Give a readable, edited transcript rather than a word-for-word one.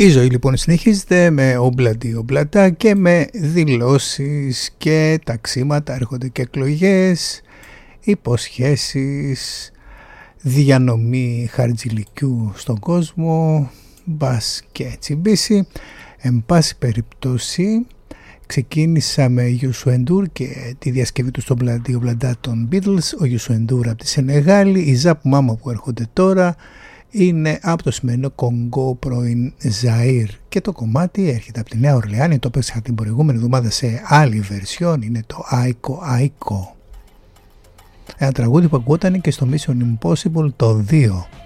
Η ζωή λοιπόν συνεχίζεται με ομπλαντή ομπλαντά και με δηλώσεις και ταξίματα, έρχονται και εκλογές, υποσχέσεις, διανομή χαρτζηλικιού στον κόσμο, μπας και τσιμπήσει. Εν πάση περιπτώσει ξεκίνησα με Youssou N'Dour και τη διασκευή του στον ομπλαντή ομπλαντά των Beatles. Ο Youssou N'Dour από τη Σενεγάλη, η Ζαπ Μάμα που έρχονται τώρα είναι από το σημερινό Κονγκό, πρώην Ζαΐρ, και το κομμάτι έρχεται από τη Νέα Ορλεάνη. Το έπαιξα την προηγούμενη εβδομάδα σε άλλη βερσιόν, είναι το Aiko Aiko, ένα τραγούδι που ακούγονταν και στο Mission Impossible το 2.